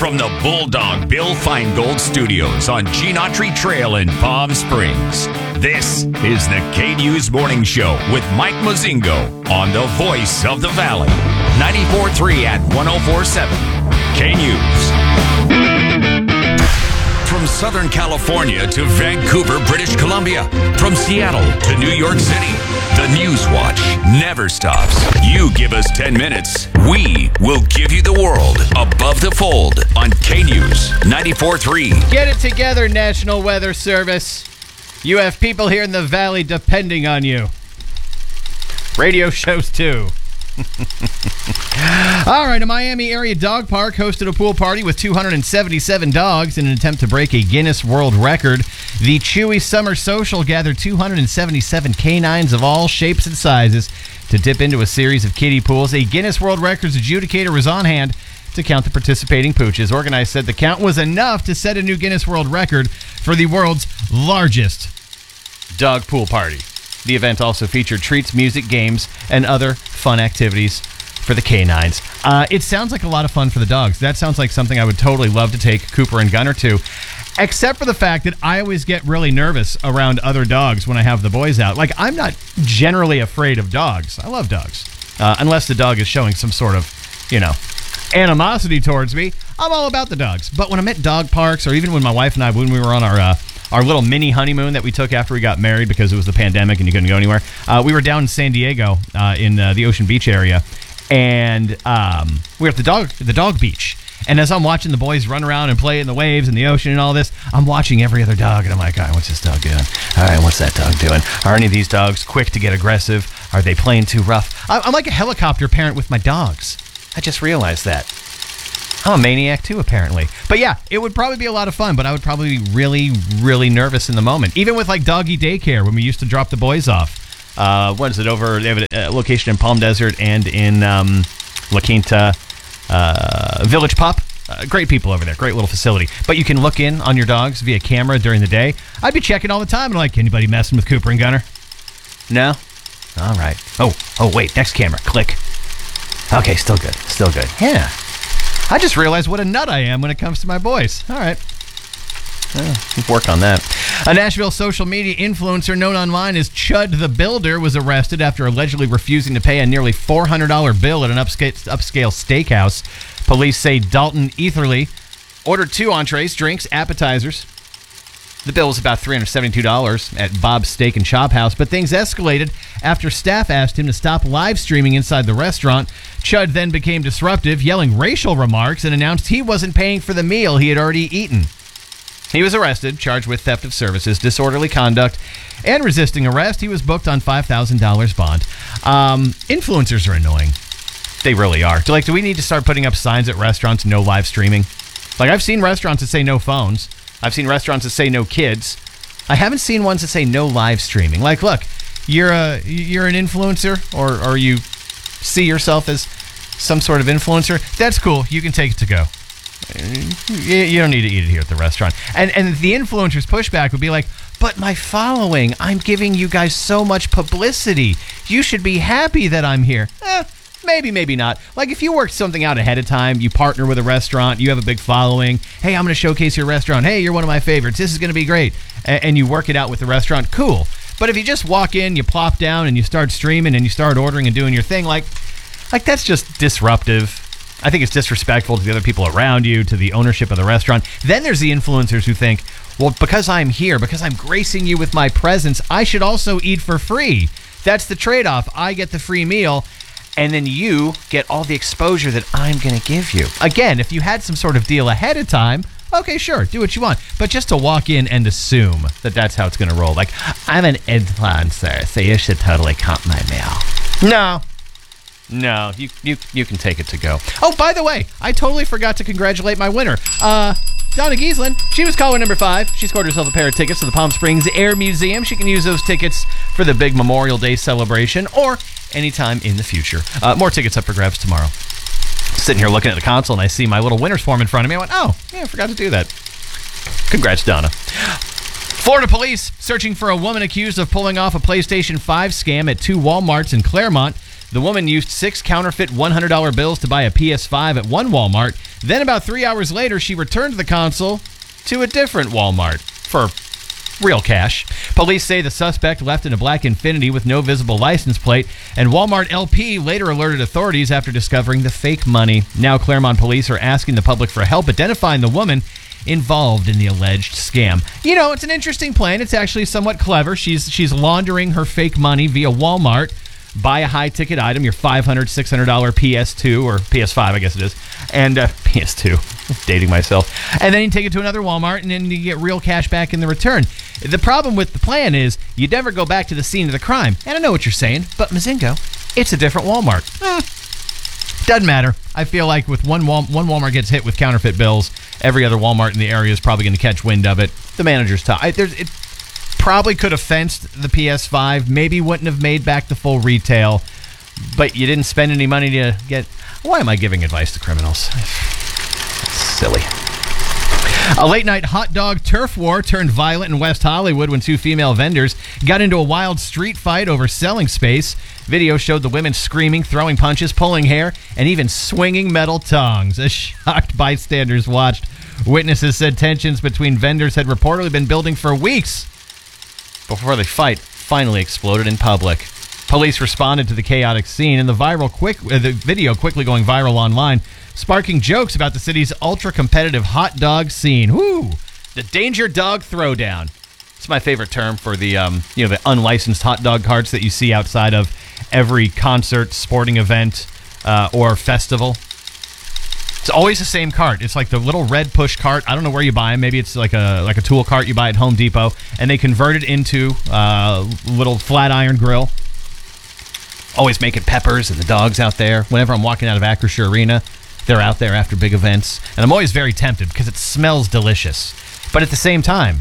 From the Bulldog Bill Feingold Studios on Gene Autry Trail in Palm Springs, this is the K-News Morning Show with Mike Mozingo on the voice of the Valley. 94.3 at 104.7 K-News. From Southern California to Vancouver, British Columbia. From Seattle to New York City. The News Watch never stops. You give us 10 minutes, we will give you the world. Above the Fold on K-News 94.3. Get it together, National Weather Service. You have people here in the valley depending on you. Radio shows too. All right, a Miami area dog park hosted a pool party with 277 dogs in an attempt to break a Guinness World Record. The Chewy Summer Social gathered 277 canines of all shapes and sizes to dip into a series of kiddie pools. A Guinness World Records adjudicator was on hand to count the participating pooches. Organizers said the count was enough to set a new Guinness World Record for the world's largest dog pool party. The event also featured treats, music, games, and other fun activities for the canines. It sounds like a lot of fun for the dogs. That sounds like something I would totally love to take Cooper and Gunner to, except for the fact that I always get really nervous around other dogs when I have the boys out. Like, I'm not generally afraid of dogs. I love dogs. Unless the dog is showing some sort of, animosity towards me, I'm all about the dogs. But when I'm at dog parks, or even when my wife and I, when we were on our little mini honeymoon that we took after we got married because it was the pandemic and you couldn't go anywhere. We were down in San Diego in the Ocean Beach area, and we were at the dog beach. And as I'm watching the boys run around and play in the waves and the ocean and all this, I'm watching every other dog, and I'm like, all right, what's this dog doing? All right, what's that dog doing? Are any of these dogs quick to get aggressive? Are they playing too rough? I'm like a helicopter parent with my dogs. I just realized that. I'm a maniac too, apparently. But yeah, it would probably be a lot of fun, but I would probably be really, really nervous in the moment. Even with like doggy daycare when we used to drop the boys off. What is it over? They have a location in Palm Desert and in La Quinta, Village Pup. Great people over there. Great little facility. But you can look in on your dogs via camera during the day. I'd be checking all the time and like, anybody messing with Cooper and Gunner? No? All right. Oh, wait. Next camera. Click. Okay, still good. Still good. Yeah. I just realized what a nut I am when it comes to my boys. All right. Work on that. A Nashville social media influencer known online as Chud the Builder was arrested after allegedly refusing to pay a nearly $400 bill at an upscale steakhouse. Police say Dalton Etherly ordered 2 entrees, drinks, appetizers. The bill was about $372 at Bob's Steak and Chop House, but things escalated after staff asked him to stop live streaming inside the restaurant. Chud then became disruptive, yelling racial remarks, and announced he wasn't paying for the meal he had already eaten. He was arrested, charged with theft of services, disorderly conduct, and resisting arrest. He was booked on $5,000 bond. Influencers are annoying. They really are. Do we need to start putting up signs at restaurants, no live streaming? Like, I've seen restaurants that say no phones. I've seen restaurants that say no kids. I haven't seen ones that say no live streaming. Like, look, you're an influencer, or you see yourself as some sort of influencer. That's cool. You can take it to go. You don't need to eat it here at the restaurant. And the influencer's pushback would be like, but my following, I'm giving you guys so much publicity. You should be happy that I'm here. Maybe, maybe not. Like, if you work something out ahead of time, you partner with a restaurant, you have a big following. Hey, I'm going to showcase your restaurant. Hey, you're one of my favorites. This is going to be great. And you work it out with the restaurant, cool. But if you just walk in, you plop down, and you start streaming, and you start ordering and doing your thing, like that's just disruptive. I think it's disrespectful to the other people around you, to the ownership of the restaurant. Then there's the influencers who think, well, because I'm here, because I'm gracing you with my presence, I should also eat for free. That's the trade-off. I get the free meal, and then you get all the exposure that I'm going to give you. Again, if you had some sort of deal ahead of time, okay, sure, do what you want. But just to walk in and assume that that's how it's going to roll. Like, I'm an influencer, so you should totally comp my meal. No, you can take it to go. Oh, by the way, I totally forgot to congratulate my winner. Donna Giesland, she was caller number 5. She scored herself a pair of tickets to the Palm Springs Air Museum. She can use those tickets for the big Memorial Day celebration or anytime in the future. More tickets up for grabs tomorrow. Sitting here looking at the console, and I see my little winner's form in front of me. I went, oh, yeah, I forgot to do that. Congrats, Donna. Florida police searching for a woman accused of pulling off a PlayStation 5 scam at 2 Walmarts in Claremont. The woman used 6 counterfeit $100 bills to buy a PS5 at one Walmart. Then about 3 hours later, she returned the console to a different Walmart for real cash. Police say the suspect left in a black Infiniti with no visible license plate, and Walmart LP later alerted authorities after discovering the fake money. Now Claremont police are asking the public for help identifying the woman involved in the alleged scam. You know, it's an interesting plan. It's actually somewhat clever. She's laundering her fake money via Walmart. Buy a high-ticket item, your $500, $600 PS2, or PS5, I guess it is, and PS2, dating myself. And then you take it to another Walmart, and then you get real cash back in the return. The problem with the plan is you never go back to the scene of the crime. And I know what you're saying, but Mazingo, it's a different Walmart. Doesn't matter. I feel like with one Walmart gets hit with counterfeit bills, every other Walmart in the area is probably going to catch wind of it. The manager's tough. It probably could have fenced the PS5, maybe wouldn't have made back the full retail, but you didn't spend any money to get... Why am I giving advice to criminals? It's silly. A late-night hot dog turf war turned violent in West Hollywood when 2 female vendors got into a wild street fight over selling space. Video showed the women screaming, throwing punches, pulling hair, and even swinging metal tongs. As shocked bystanders watched, witnesses said tensions between vendors had reportedly been building for weeks before the fight finally exploded in public. Police responded to the chaotic scene, and the video quickly going viral online, sparking jokes about the city's ultra-competitive hot dog scene. Woo! The Danger Dog Throwdown. It's my favorite term for the the unlicensed hot dog carts that you see outside of every concert, sporting event, or festival. It's always the same cart. It's like the little red push cart. I don't know where you buy them. Maybe it's like a tool cart you buy at Home Depot, and they convert it into a little flat iron grill. Always making peppers and the dogs out there. Whenever I'm walking out of Acrisure Arena, they're out there after big events, and I'm always very tempted because it smells delicious. But at the same time,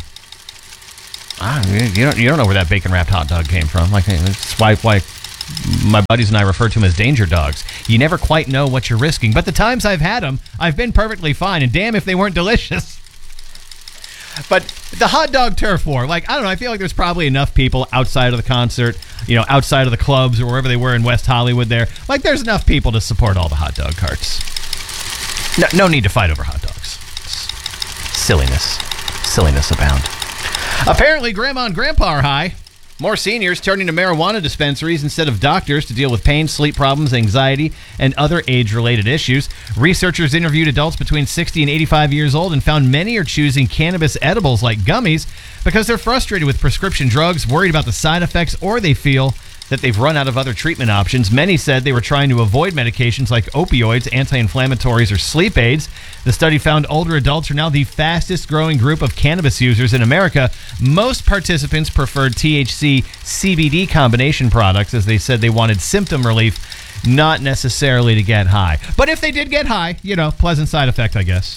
you don't know where that bacon wrapped hot dog came from. Like, that's why my buddies and I refer to them as danger dogs. You never quite know what you're risking. But the times I've had them, I've been perfectly fine. And damn if they weren't delicious. But the hot dog turf war, I don't know, I feel like there's probably enough people outside of the concert, outside of the clubs or wherever they were in West Hollywood there. There's enough people to support all the hot dog carts. No need to fight over hot dogs. Silliness abound. Apparently, Grandma and Grandpa are high. More seniors turning to marijuana dispensaries instead of doctors to deal with pain, sleep problems, anxiety, and other age-related issues. Researchers interviewed adults between 60 and 85 years old and found many are choosing cannabis edibles like gummies because they're frustrated with prescription drugs, worried about the side effects, or they feel that they've run out of other treatment options. Many said they were trying to avoid medications like opioids, anti-inflammatories, or sleep aids. The study found older adults are now the fastest growing group of cannabis users in America. Most participants preferred THC CBD combination products as they said they wanted symptom relief, not necessarily to get high. But if they did get high, pleasant side effect, I guess.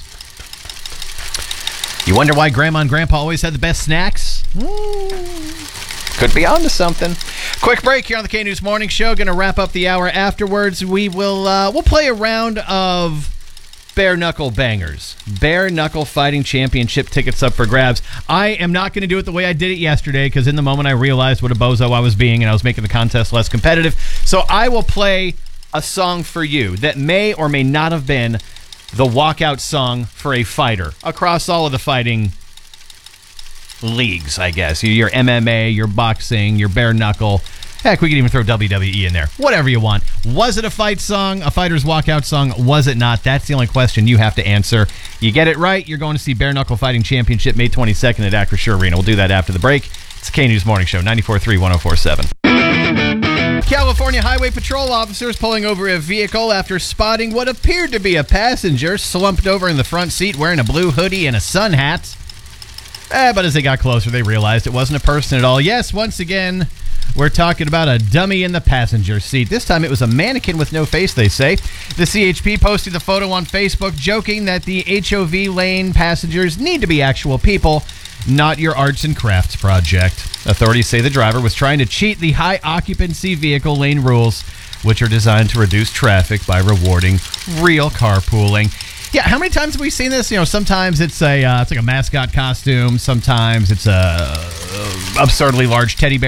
You wonder why Grandma and Grandpa always had the best snacks? Could be onto something. Quick break here on the K-News Morning Show. Going to wrap up the hour afterwards. We'll play a round of bare knuckle bangers. Bare knuckle fighting championship tickets up for grabs. I am not going to do it the way I did it yesterday because in the moment I realized what a bozo I was being and I was making the contest less competitive. So I will play a song for you that may or may not have been the walkout song for a fighter across all of the fighting leagues, I guess. Your MMA, your boxing, your bare knuckle. Heck, we could even throw WWE in there. Whatever you want. Was it a fight song, a fighter's walkout song? Was it not? That's the only question you have to answer. You get it right, you're going to see Bare Knuckle Fighting Championship May 22nd at Acrisure Arena. We'll do that after the break. It's the K-News Morning Show, 94.3, 104.7. California Highway Patrol officers pulling over a vehicle after spotting what appeared to be a passenger slumped over in the front seat wearing a blue hoodie and a sun hat. But as they got closer, they realized it wasn't a person at all. Yes, once again, we're talking about a dummy in the passenger seat. This time it was a mannequin with no face, they say. The CHP posted the photo on Facebook, joking that the HOV lane passengers need to be actual people, not your arts and crafts project. Authorities say the driver was trying to cheat the high occupancy vehicle lane rules, which are designed to reduce traffic by rewarding real carpooling. Yeah, how many times have we seen this? Sometimes it's like a mascot costume. Sometimes it's a absurdly large teddy bear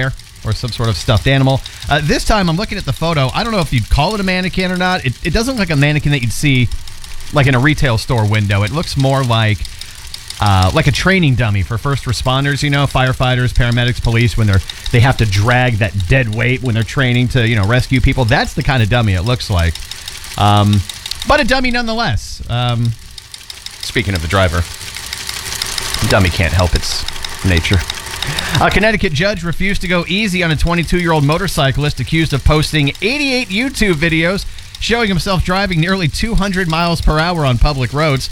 or some sort of stuffed animal. This time I'm looking at the photo. I don't know if you'd call it a mannequin or not. It doesn't look like a mannequin that you'd see like in a retail store window. It looks more like a training dummy for first responders, firefighters, paramedics, police, when they have to drag that dead weight when they're training to, rescue people. That's the kind of dummy it looks like. But a dummy nonetheless. Speaking of the driver, dummy can't help its nature. A Connecticut judge refused to go easy on a 22-year-old motorcyclist accused of posting 88 YouTube videos showing himself driving nearly 200 miles per hour on public roads.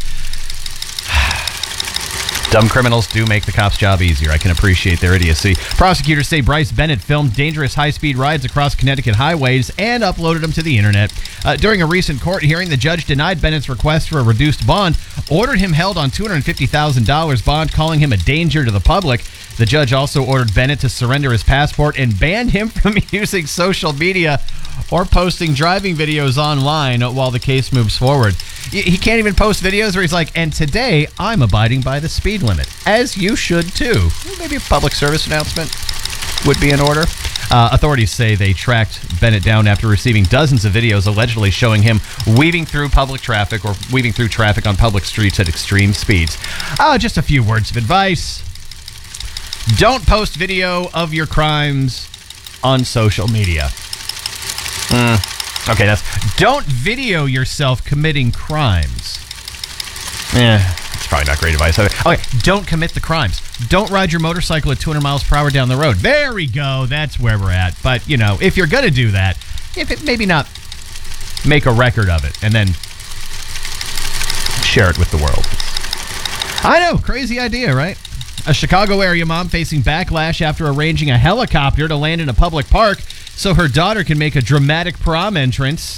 Dumb criminals do make the cops' job easier. I can appreciate their idiocy. Prosecutors say Bryce Bennett filmed dangerous high-speed rides across Connecticut highways and uploaded them to the internet. During a recent court hearing, the judge denied Bennett's request for a reduced bond, ordered him held on $250,000 bond, calling him a danger to the public. The judge also ordered Bennett to surrender his passport and banned him from using social media or posting driving videos online while the case moves forward. He can't even post videos where he's like, and today I'm abiding by the speed limit, as you should too. Maybe a public service announcement would be in order. Authorities say they tracked Bennett down after receiving dozens of videos allegedly showing him weaving through public traffic or weaving through traffic on public streets at extreme speeds. Just a few words of advice. Don't post video of your crimes on social media. Okay, don't video yourself committing crimes. It's probably not great advice. Okay, don't commit the crimes. Don't ride your motorcycle at 200 miles per hour down the road. There we go. That's where we're at. But, if you're going to do that, maybe not make a record of it and then share it with the world. I know, crazy idea, right? A Chicago area mom facing backlash after arranging a helicopter to land in a public park so her daughter can make a dramatic prom entrance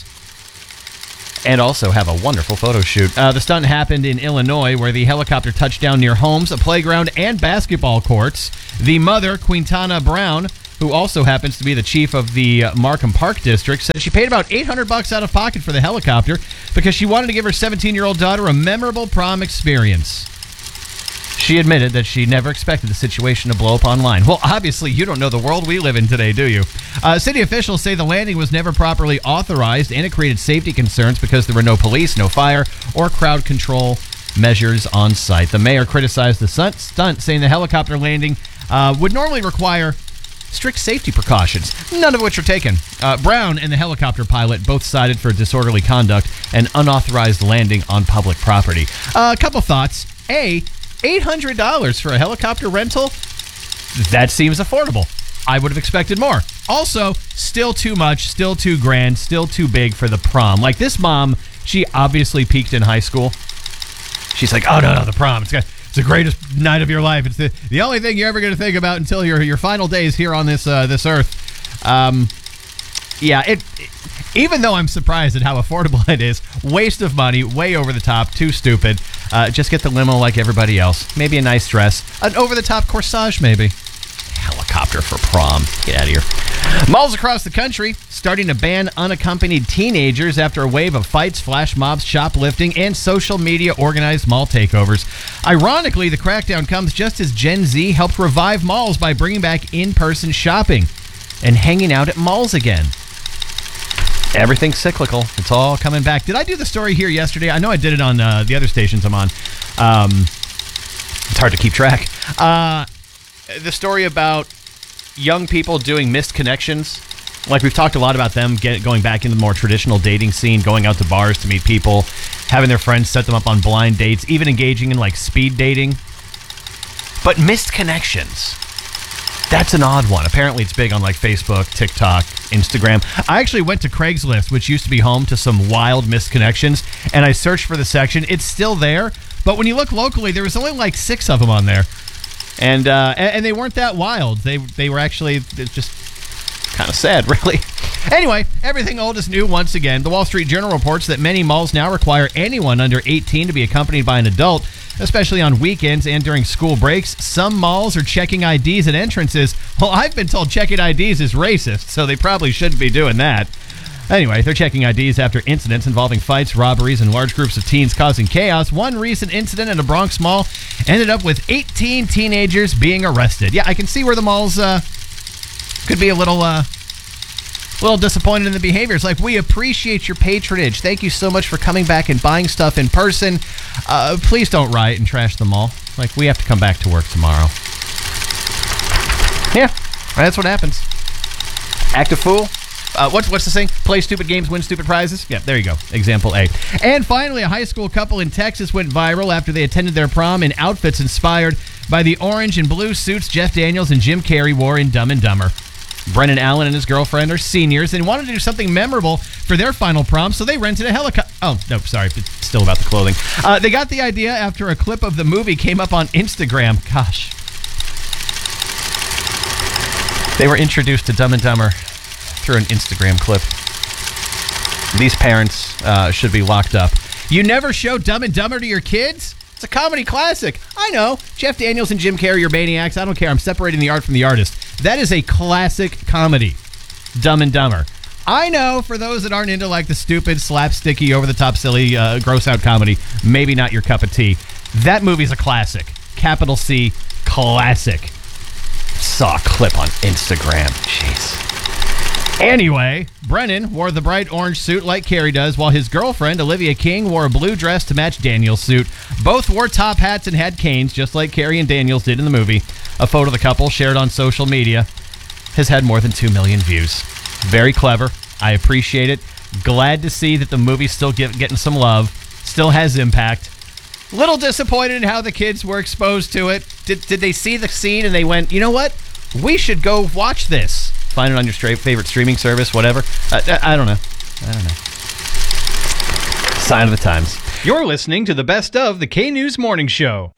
and also have a wonderful photo shoot. The stunt happened in Illinois, where the helicopter touched down near homes, a playground, and basketball courts. The mother, Quintana Brown, who also happens to be the chief of the Markham Park District, said she paid about $800 out of pocket for the helicopter because she wanted to give her 17-year-old daughter a memorable prom experience. She admitted that she never expected the situation to blow up online. Well, obviously, you don't know the world we live in today, do you? City officials say the landing was never properly authorized, and it created safety concerns because there were no police, no fire, or crowd control measures on site. The mayor criticized the stunt, saying the helicopter landing would normally require strict safety precautions, none of which are taken. Brown and the helicopter pilot both cited for disorderly conduct and unauthorized landing on public property. A couple thoughts. A, $800 for a helicopter rental? That seems affordable. I would have expected more. Also, still too much, still too grand, still too big for the prom. Like, this mom, she obviously peaked in high school. She's like, oh, no, the prom. It's the greatest night of your life. It's the only thing you're ever going to think about until your final days here on this earth. Even though I'm surprised at how affordable it is, waste of money, way over the top, too stupid. Just get the limo like everybody else. Maybe a nice dress. An over-the-top corsage, maybe. Helicopter for prom. Get out of here. Malls across the country starting to ban unaccompanied teenagers after a wave of fights, flash mobs, shoplifting, and social media organized mall takeovers. Ironically, the crackdown comes just as Gen Z helped revive malls by bringing back in-person shopping and hanging out at malls again. Everything's cyclical. It's all coming back. Did I do the story here yesterday? I know I did it on the other stations I'm on. It's hard to keep track. The story about young people doing missed connections. Like, we've talked a lot about them going back into the more traditional dating scene, going out to bars to meet people, having their friends set them up on blind dates, even engaging in, like, speed dating. But missed connections. That's an odd one. Apparently it's big on like Facebook, TikTok, Instagram. I actually went to Craigslist, which used to be home to some wild missed connections, and I searched for the section. It's still there, but when you look locally, there was only like 6 of them on there. And they weren't that wild. They were actually just kind of sad, really. Anyway, everything old is new once again. The Wall Street Journal reports that many malls now require anyone under 18 to be accompanied by an adult, especially on weekends and during school breaks. Some malls are checking IDs at entrances. Well, I've been told checking IDs is racist, so they probably shouldn't be doing that. Anyway, they're checking IDs after incidents involving fights, robberies, and large groups of teens causing chaos. One recent incident at a Bronx mall ended up with 18 teenagers being arrested. Yeah, I can see where the malls could be a little disappointed in the behaviors. Like, we appreciate your patronage. Thank you so much for coming back and buying stuff in person. Please don't riot and trash the mall. Like, we have to come back to work tomorrow. Yeah, that's what happens. Act a fool. What's the saying? Play stupid games, win stupid prizes? Yeah, there you go. Example A. And finally, a high school couple in Texas went viral after they attended their prom in outfits inspired by the orange and blue suits Jeff Daniels and Jim Carrey wore in Dumb and Dumber. Brennan Allen and his girlfriend are seniors and wanted to do something memorable for their final prom, so they rented a helicopter. Oh, no, sorry. It's still about the clothing. They got the idea after a clip of the movie came up on Instagram. Gosh. They were introduced to Dumb and Dumber through an Instagram clip. These parents should be locked up. You never show Dumb and Dumber to your kids? It's a comedy classic. I know. Jeff Daniels and Jim Carrey are maniacs. I don't care. I'm separating the art from the artist. That is a classic comedy. Dumb and Dumber. I know, for those that aren't into like the stupid, slapsticky, over-the-top, silly, gross-out comedy, maybe not your cup of tea. That movie's a classic. Capital C, classic. Saw a clip on Instagram. Jeez. Anyway, Brennan wore the bright orange suit like Carrie does, while his girlfriend, Olivia King, wore a blue dress to match Daniels' suit. Both wore top hats and had canes, just like Carrie and Daniels did in the movie. A photo of the couple, shared on social media, has had more than 2 million views. Very clever. I appreciate it. Glad to see that the movie's still getting some love. Still has impact. Little disappointed in how the kids were exposed to it. Did they see the scene and they went, you know what? We should go watch this. Find it on your favorite streaming service, whatever. I don't know. Sign of the times. You're listening to the best of the K-News Morning Show.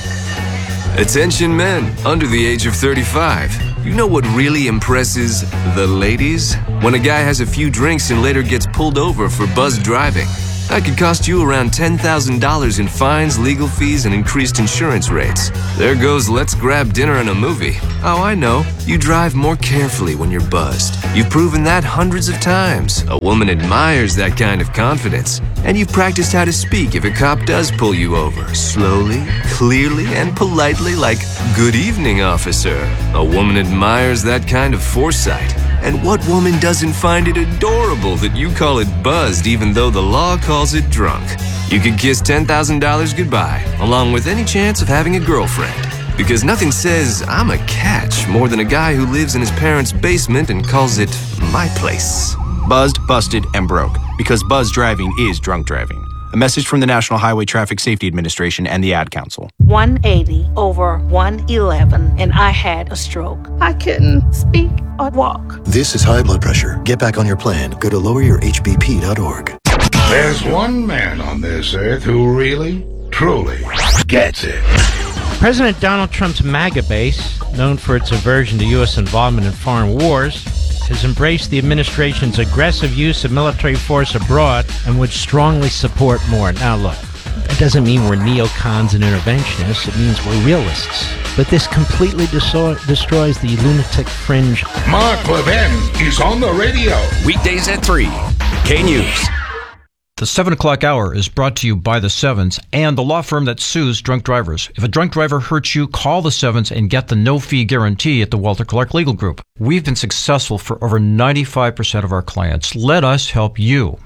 Attention men under the age of 35. You know what really impresses the ladies? When a guy has a few drinks and later gets pulled over for buzzed driving. That could cost you around $10,000 in fines, legal fees, and increased insurance rates. There goes let's grab dinner and a movie. Oh, I know. You drive more carefully when you're buzzed. You've proven that hundreds of times. A woman admires that kind of confidence. And you've practiced how to speak if a cop does pull you over. Slowly, clearly, and politely, like, "Good evening, officer." A woman admires that kind of foresight. And what woman doesn't find it adorable that you call it buzzed even though the law calls it drunk? You could kiss $10,000 goodbye, along with any chance of having a girlfriend. Because nothing says, "I'm a catch," more than a guy who lives in his parents' basement and calls it my place. Buzzed, busted, and broke. Because buzz driving is drunk driving. A message from the National Highway Traffic Safety Administration and the Ad Council. 180 over 111, and I had a stroke. I couldn't speak or walk. This is high blood pressure. Get back on your plan. Go to loweryourhbp.org. There's one man on this earth who really, truly gets it. President Donald Trump's MAGA base, known for its aversion to U.S. involvement in foreign wars, has embraced the administration's aggressive use of military force abroad and would strongly support more. Now look, that doesn't mean we're neocons and interventionists. It means we're realists. But this completely destroys the lunatic fringe. Mark Levin is on the radio. Weekdays at 3. K-News. The 7 o'clock hour is brought to you by the Sevens and the law firm that sues drunk drivers. If a drunk driver hurts you, call the Sevens and get the no-fee guarantee at the Walter Clark Legal Group. We've been successful for over 95% of our clients. Let us help you.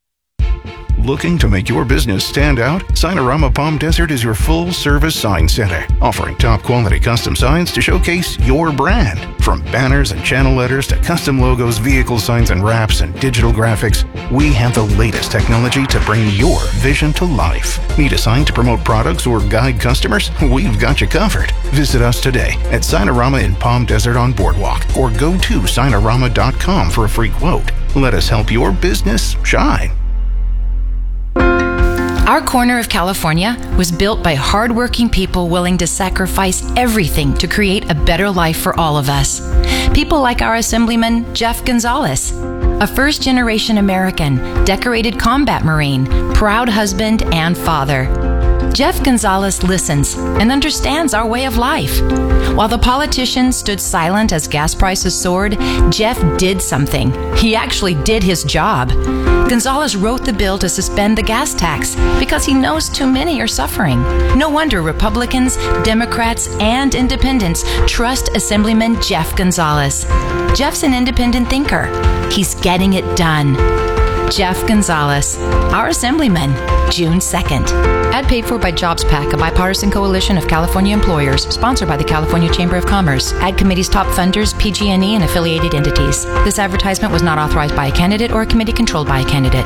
Looking to make your business stand out? Signorama Palm Desert is your full-service sign center, offering top-quality custom signs to showcase your brand. From banners and channel letters to custom logos, vehicle signs and wraps, and digital graphics, we have the latest technology to bring your vision to life. Need a sign to promote products or guide customers? We've got you covered. Visit us today at Signorama in Palm Desert on Boardwalk, or go to signorama.com for a free quote. Let us help your business shine. Our corner of California was built by hardworking people willing to sacrifice everything to create a better life for all of us. People like our Assemblyman Jeff Gonzalez, a first-generation American, decorated combat Marine, proud husband and father. Jeff Gonzalez listens and understands our way of life. While the politicians stood silent as gas prices soared, Jeff did something. He actually did his job. Gonzalez wrote the bill to suspend the gas tax because he knows too many are suffering. No wonder Republicans, Democrats, and independents trust Assemblyman Jeff Gonzalez. Jeff's an independent thinker. He's getting it done. Jeff Gonzalez, our Assemblyman, June 2nd. Ad paid for by JobsPAC, a bipartisan coalition of California employers, sponsored by the California Chamber of Commerce. Ad committee's top funders, PG&E, and affiliated entities. This advertisement was not authorized by a candidate or a committee controlled by a candidate.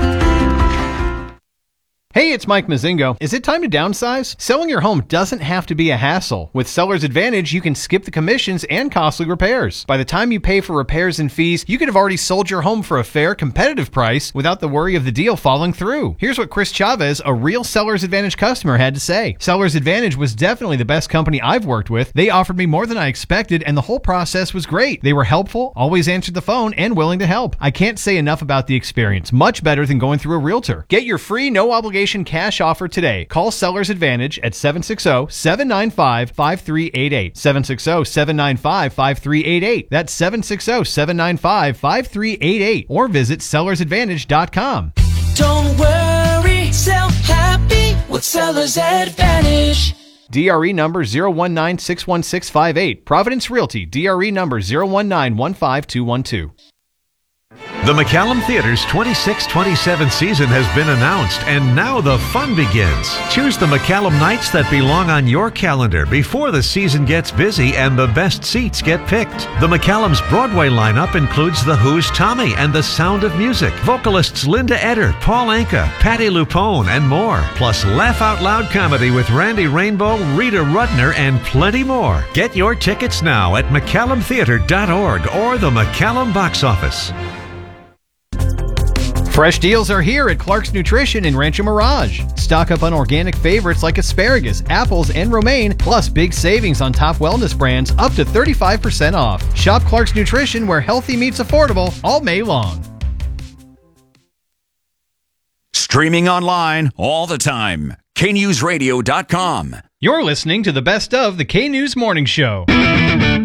Hey, it's Mike Mazingo. Is it time to downsize? Selling your home doesn't have to be a hassle. With Seller's Advantage, you can skip the commissions and costly repairs. By the time you pay for repairs and fees, you could have already sold your home for a fair, competitive price without the worry of the deal falling through. Here's what Chris Chavez, a real Seller's Advantage customer, had to say. Seller's Advantage was definitely the best company I've worked with. They offered me more than I expected, and the whole process was great. They were helpful, always answered the phone, and willing to help. I can't say enough about the experience. Much better than going through a realtor. Get your free, no obligation cash offer today. Call Seller's Advantage at 760-795-5388. 760-795-5388. That's 760-795-5388. Or visit sellersadvantage.com. Don't worry, sell happy with Seller's Advantage. DRE number 019-61658. Providence Realty. DRE number 019-15212. The McCallum Theater's 26-27 season has been announced, and now the fun begins. Choose the McCallum nights that belong on your calendar before the season gets busy and the best seats get picked. The McCallum's Broadway lineup includes The Who's Tommy and The Sound of Music, vocalists Linda Eder, Paul Anka, Patti LuPone, and more. Plus laugh out loud comedy with Randy Rainbow, Rita Rudner, and plenty more. Get your tickets now at McCallumtheater.org or the McCallum box office. Fresh deals are here at Clark's Nutrition in Rancho Mirage. Stock up on organic favorites like asparagus, apples, and romaine, plus big savings on top wellness brands up to 35% off. Shop Clark's Nutrition where healthy meets affordable all May long. Streaming online all the time. KNewsRadio.com. You're listening to the best of the K News Morning Show.